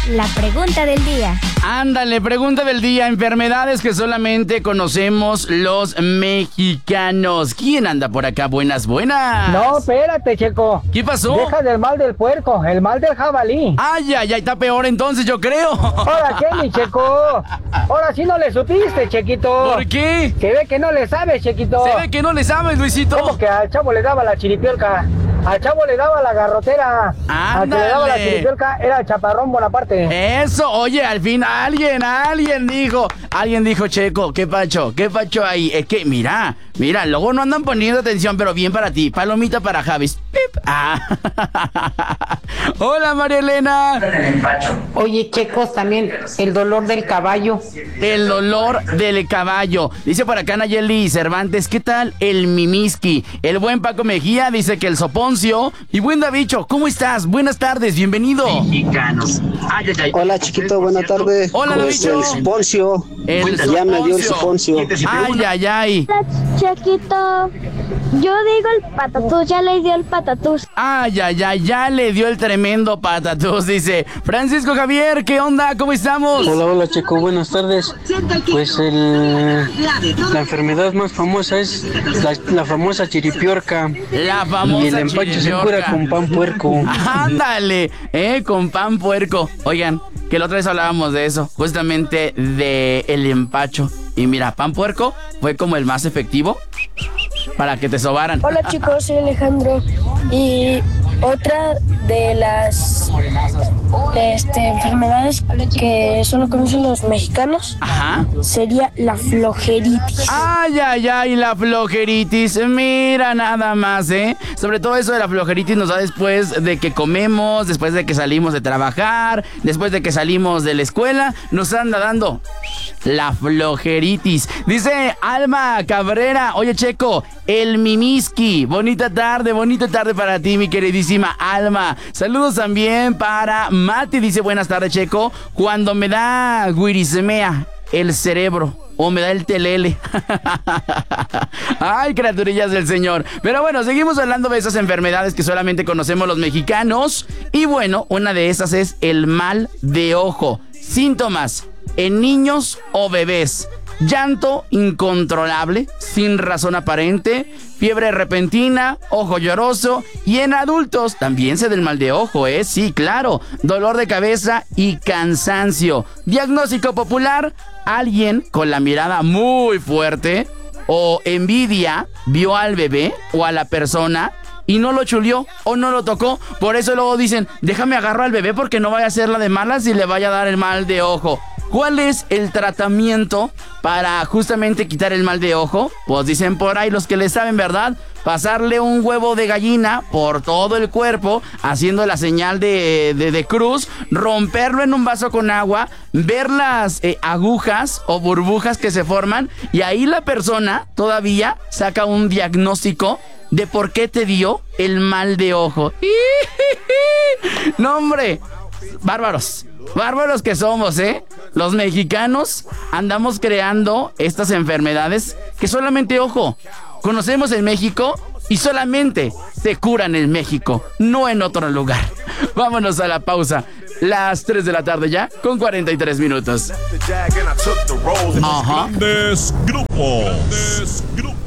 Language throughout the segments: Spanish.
la pregunta del día. Ándale, pregunta del día. Enfermedades que solamente conocemos los mexicanos. ¿Quién anda por acá? Buenas. No, espérate, Checo. ¿Qué pasó? Deja del mal del puerco, el mal del jabalí. Ay, está peor entonces, yo creo. ¿Ahora qué, mi Checo? Ahora sí no le supiste, Chequito. ¿Por qué? Se ve que no le sabes, Chequito. Se ve que no le sabes, Luisito. ¿Cómo que al chavo le daba la chiripiorca? Al chavo le daba la garrotera. Ándale. Al que le daba la chiripiorca era el chaparrón Bonaparte. Eso, oye, al fin alguien dijo, Checo, ¿qué pacho ahí? Es que, mira, luego no andan poniendo atención, pero bien para ti, palomita para Javis. ¡Pip! Hola, María Elena. Oye, Checos, también el dolor del caballo. El dolor del caballo. Dice por acá Nayeli Cervantes, ¿qué tal el mimiski? El buen Paco Mejía dice que el soponcio. Y buen Davicho, ¿cómo estás? Buenas tardes, bienvenido. Mexicanos. Hola, chiquito, buenas tardes. Hola, Pues Davicho. el soponcio. El Ya me dio el soponcio. Ay. Hola, Chequito. Yo digo el patatús, ya le dio el patatús. Ay, ya le dio el tremendo patatús, dice Francisco Javier, ¿qué onda? ¿Cómo estamos? Hola, Checo, buenas tardes. Pues la enfermedad más famosa es la famosa chiripiorca. La famosa y el empacho se cura con pan puerco. Ándale, con pan puerco. Oigan, que la otra vez hablábamos de eso, justamente de el empacho. Y mira, pan puerco fue como el más efectivo para que te sobaran. Hola chicos, soy Alejandro y otra de las enfermedades que solo conocen los mexicanos sería la flojeritis. Ay, la flojeritis, mira nada más, sobre todo eso de la flojeritis nos da después de que comemos, después de que salimos de trabajar, después de que salimos de la escuela, nos anda dando la flojeritis. Dice Alma Cabrera, oye Checo, el mimiski, bonita tarde para ti, mi queridísima Alma. Saludos también para Mati, dice buenas tardes Checo, cuando me da guirismea el cerebro o me da el telele. Ay, criaturillas del Señor. Pero bueno, seguimos hablando de esas enfermedades que solamente conocemos los mexicanos. Y bueno, una de esas es el mal de ojo. Síntomas en niños o bebés: llanto incontrolable, sin razón aparente, fiebre repentina, ojo lloroso, y en adultos también se da el mal de ojo, sí, claro, dolor de cabeza y cansancio. Diagnóstico popular: alguien con la mirada muy fuerte o envidia vio al bebé o a la persona y no lo chuleó o no lo tocó. Por eso luego dicen, déjame agarrar al bebé porque no vaya a hacer la de malas y le vaya a dar el mal de ojo. ¿Cuál es el tratamiento para justamente quitar el mal de ojo? Pues dicen por ahí los que le saben, ¿verdad? Pasarle un huevo de gallina por todo el cuerpo, haciendo la señal de cruz, romperlo en un vaso con agua, ver las agujas o burbujas que se forman, y ahí la persona todavía saca un diagnóstico de por qué te dio el mal de ojo. No, hombre, bárbaros que somos, Los mexicanos andamos creando estas enfermedades que solamente, ojo, conocemos en México y solamente se curan en México, no en otro lugar. Vámonos a la pausa. Las 3 de la tarde ya, con 43 minutos. Grandes grupos.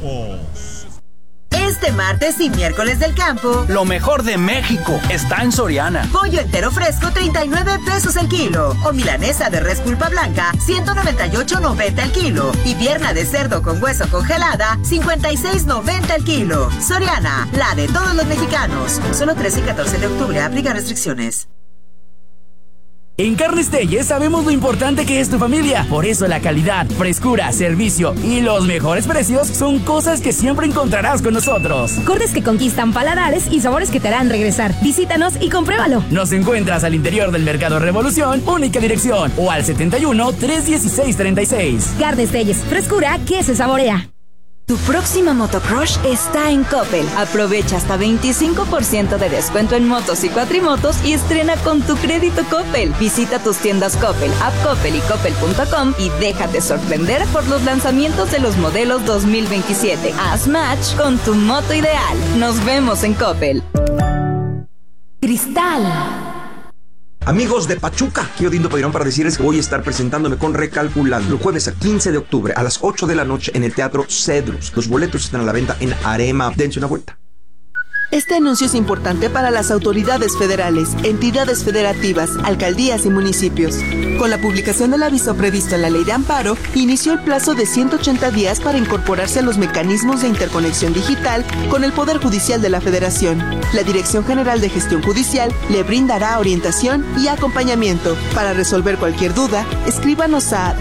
Este martes y miércoles del campo, lo mejor de México está en Soriana. Pollo entero fresco, 39 pesos el kilo. O milanesa de res pulpa blanca, 198.90 el kilo. Y pierna de cerdo con hueso congelada, 56.90 el kilo. Soriana, la de todos los mexicanos. Solo 13 y 14 de octubre, aplica restricciones. En Carnes Telles sabemos lo importante que es tu familia. Por eso la calidad, frescura, servicio y los mejores precios son cosas que siempre encontrarás con nosotros. Cortes que conquistan paladares y sabores que te harán regresar. Visítanos y compruébalo. Nos encuentras al interior del Mercado Revolución, única dirección, o al 71-316-36. Carnes Telles, frescura que se saborea. Tu próxima motocrush está en Coppel. Aprovecha hasta 25% de descuento en motos y cuatrimotos y estrena con tu crédito Coppel. Visita tus tiendas Coppel, App Coppel y Coppel.com y déjate sorprender por los lanzamientos de los modelos 2027. Haz match con tu moto ideal. Nos vemos en Coppel. Cristal. Amigos de Pachuca, aquí Odindo Peirón para decirles que voy a estar presentándome con Recalculando el jueves 15 de octubre a las 8 de la noche en el Teatro Cedrus. Los boletos están a la venta en Arema. Dense una vuelta. Este anuncio es importante para las autoridades federales, entidades federativas, alcaldías y municipios. Con la publicación del aviso previsto en la Ley de Amparo, inició el plazo de 180 días para incorporarse a los mecanismos de interconexión digital con el Poder Judicial de la Federación. La Dirección General de Gestión Judicial le brindará orientación y acompañamiento. Para resolver cualquier duda, escríbanos a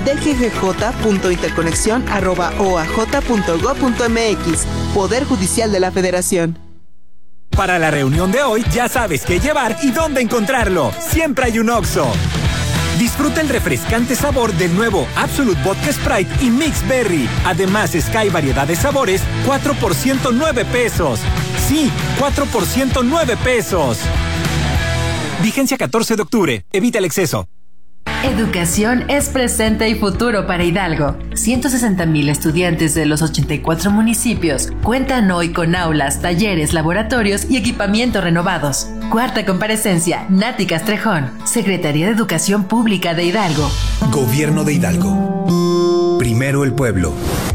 dggj.interconexion@oaj.gov.mx. Poder Judicial de la Federación. Para la reunión de hoy, ya sabes qué llevar y dónde encontrarlo. Siempre hay un Oxxo. Disfruta el refrescante sabor del nuevo Absolute Vodka Sprite y Mix Berry. Además, Sky variedad de sabores, 4 por 109 pesos. Sí, 4 por 109 pesos. Vigencia 14 de octubre. Evita el exceso. Educación es presente y futuro para Hidalgo. 160,000 estudiantes de los 84 municipios cuentan hoy con aulas, talleres, laboratorios y equipamiento renovados. Cuarta comparecencia, Nati Castrejón, Secretaría de Educación Pública de Hidalgo. Gobierno de Hidalgo. Primero el pueblo.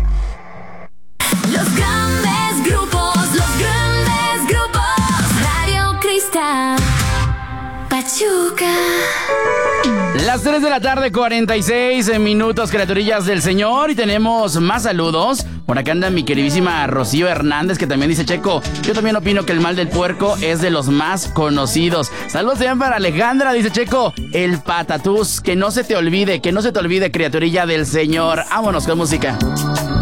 Los grandes grupos, Radio Cristal, Pachuca. Las 3 de la tarde, 46 minutos, criaturillas del Señor. Y tenemos más saludos. Por acá anda mi queridísima Rocío Hernández, que también dice: Checo, yo también opino que el mal del puerco es de los más conocidos. Saludos también para Alejandra, dice Checo, el patatús. Que no se te olvide, criaturilla del Señor. Vámonos con música.